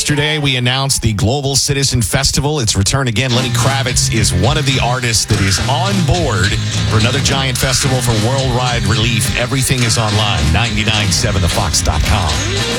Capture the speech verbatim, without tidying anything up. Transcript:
Yesterday, we announced the Global Citizen Festival. Its return again. Lenny Kravitz is one of the artists that is on board for another giant festival for worldwide relief. Everything is online. ninety-nine point seven the fox dot com.